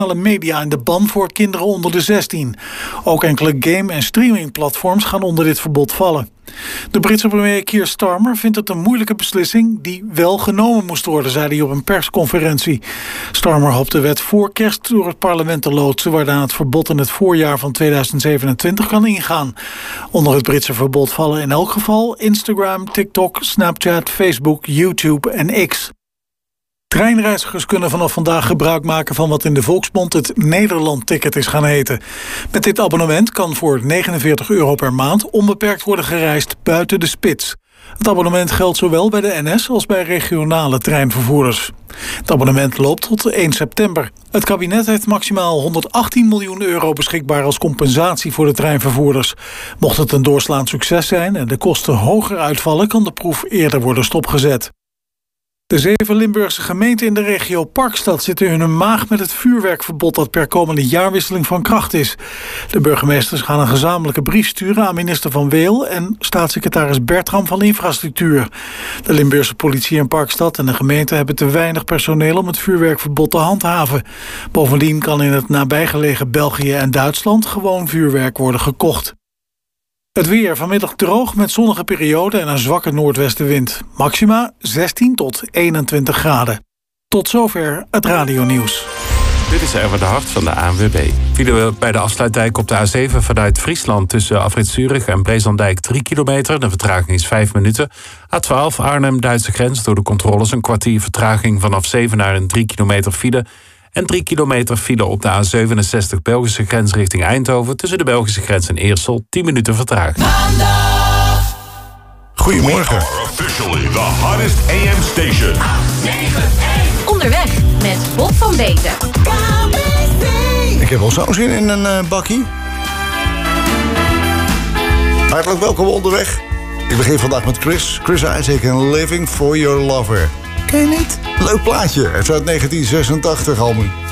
media in de ban voor kinderen onder de 16. Ook enkele game- en streamingplatforms gaan onder dit verbod vallen. De Britse premier Keir Starmer vindt het een moeilijke beslissing die wel genomen moest worden, zei hij op een persconferentie. Starmer hoopt de wet voor kerst door het parlement te loodsen, waarna het verbod in het voorjaar van 2027 kan ingaan. Onder het Britse verbod vallen in elk geval Instagram, TikTok, Snapchat, Facebook, YouTube en X. Treinreizigers kunnen vanaf vandaag gebruik maken van wat in de volksmond het Nederland-ticket is gaan heten. Met dit abonnement kan voor €49 per maand onbeperkt worden gereisd buiten de spits. Het abonnement geldt zowel bij de NS als bij regionale treinvervoerders. Het abonnement loopt tot 1 september. Het kabinet heeft maximaal €118 miljoen beschikbaar als compensatie voor de treinvervoerders. Mocht het een doorslaand succes zijn en de kosten hoger uitvallen, kan de proef eerder worden stopgezet. De 7 Limburgse gemeenten in de regio Parkstad zitten in hun maag met het vuurwerkverbod dat per komende jaarwisseling van kracht is. De burgemeesters gaan een gezamenlijke brief sturen aan minister Van Weel en staatssecretaris Bertram van Infrastructuur. De Limburgse politie in Parkstad en de gemeente hebben te weinig personeel om het vuurwerkverbod te handhaven. Bovendien kan in het nabijgelegen België en Duitsland gewoon vuurwerk worden gekocht. Het weer vanmiddag droog met zonnige perioden en een zwakke noordwestenwind. Maxima 16 tot 21 graden. Tot zover het radionieuws. Dit is Erwin de Hart van de ANWB. File bij de afsluitdijk op de A7 vanuit Friesland tussen Afrit Zurich en Brezandijk 3 kilometer. De vertraging is 5 minuten. A12 Arnhem-Duitse grens door de controles een kwartier vertraging vanaf Zevenaar en 3 kilometer file. En 3 kilometer file op de A67 Belgische grens richting Eindhoven tussen de Belgische grens en Eersel 10 minuten vertraging. Goedemorgen. We are officially the hottest AM station. 891. Onderweg met Bob van Beeten. Ik heb al zo'n zin in een bakkie. Hartelijk welkom onderweg. Ik begin vandaag met Chris Isaak en Living for Your Lover. Ken je niet? Leuk plaatje. Het is uit 1986 album.